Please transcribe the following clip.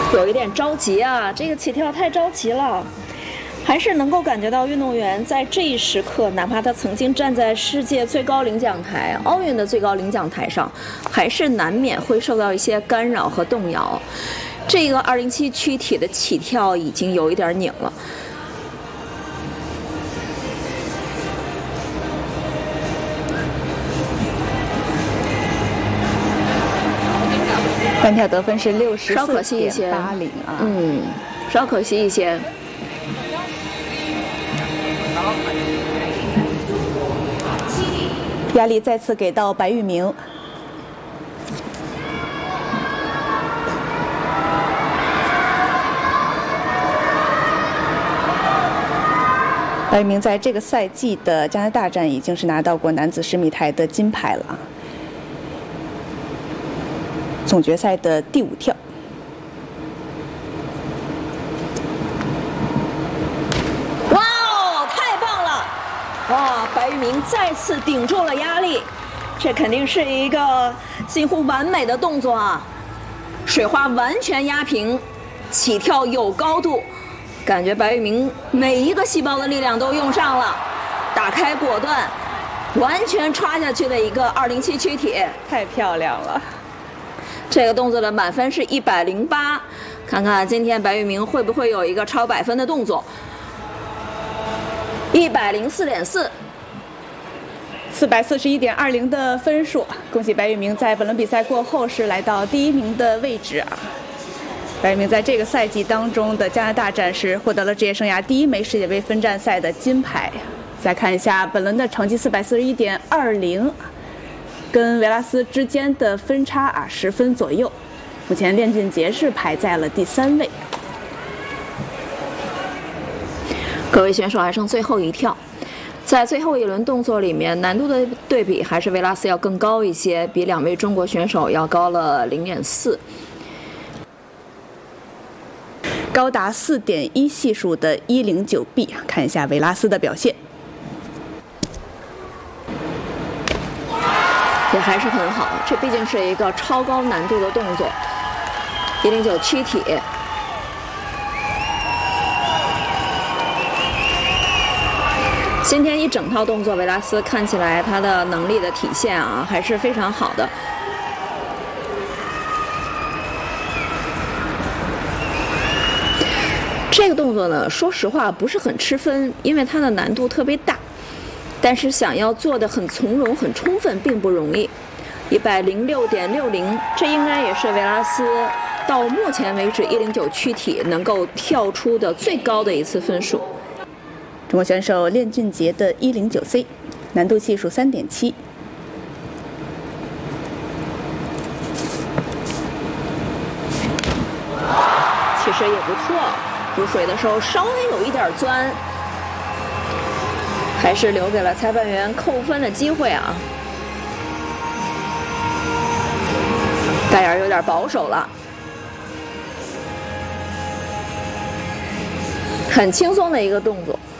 有一点着急啊，这个起跳太着急了。还是能够感觉到运动员在这一时刻，哪怕他曾经站在世界最高领奖台、奥运的最高领奖台上，还是难免会受到一些干扰和动摇。这个207躯体的起跳已经有一点拧了。 单跳得分是稍可惜一些 64.80啊， 稍可惜一些。 压力再次给到白玉明。白玉明在这个赛季的加拿大站已经是拿到过男子10米台的金牌了啊，总决赛的第5跳。 哇哦，太棒了！哇，白玉明再次顶住了压力，这肯定是一个近乎完美的动作啊！水花完全压平，起跳有高度，感觉白玉明每一个细胞的力量都用上了，打开果断，完全插下去的一个207躯体， 太漂亮了！ 这个动作的满分是108，看看今天白玉明会不会有一个超100分的动作。104.4。 441.20的分数，恭喜白玉明在本轮比赛过后是来到第1名的位置啊！白玉明在这个赛季当中的加拿大站是获得了职业生涯第1枚世界杯分站赛的金牌。再看一下本轮的成绩441.20，跟维拉斯之间的分差啊10分左右。目前练俊杰是排在了第3位。 各位选手还剩最后一跳。在最后一轮动作里面，难度的对比还是维拉斯要更高一些，比2位中国选手要高了0.4， 高达4.1系数的109B。看一下维拉斯的表现， 也还是很好。这毕竟是一个超高难度的动作，109躯体。今天一整套动作，维拉斯看起来他的能力的体现啊，还是非常好的。这个动作呢，说实话不是很吃分，因为它的难度特别大，但是想要做得很从容、很充分，并不容易。106.60，这应该也是维拉斯到目前为止109躯体能够跳出的最高的一次分数。 中国选手练俊杰的109C， 难度系数3.7。其实也不错，入水的时候稍微有一点钻，还是留给了裁判员扣分的机会啊。盖尔有点保守了，很轻松的一个动作。